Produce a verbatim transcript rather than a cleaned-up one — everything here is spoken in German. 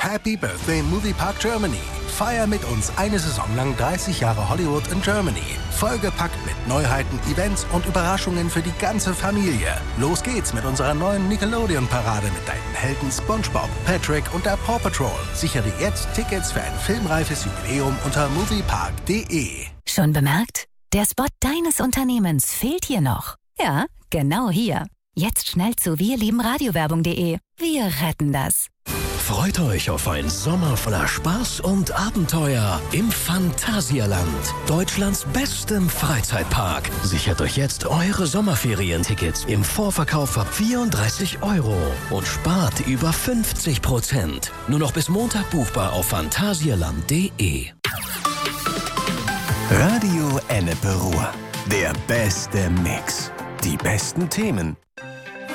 Happy Birthday Movie Park Germany. Feier mit uns eine Saison lang dreißig Jahre Hollywood in Germany. Vollgepackt mit Neuheiten, Events und Überraschungen für die ganze Familie. Los geht's mit unserer neuen Nickelodeon-Parade mit deinen Helden SpongeBob, Patrick und der Paw Patrol. Sichere jetzt Tickets für ein filmreifes Jubiläum unter moviepark punkt de. Schon bemerkt? Der Spot deines Unternehmens fehlt hier noch. Ja, genau hier. Jetzt schnell zu wirliebenradiowerbung punkt de. Wir retten das. Freut euch auf einen Sommer voller Spaß und Abenteuer im Phantasialand, Deutschlands bestem Freizeitpark. Sichert euch jetzt eure Sommerferientickets im Vorverkauf ab vierunddreißig Euro und spart über fünfzig Prozent. Nur noch bis Montag buchbar auf phantasialand punkt de. Radio Ennepe Ruhr. Der beste Mix. Die besten Themen.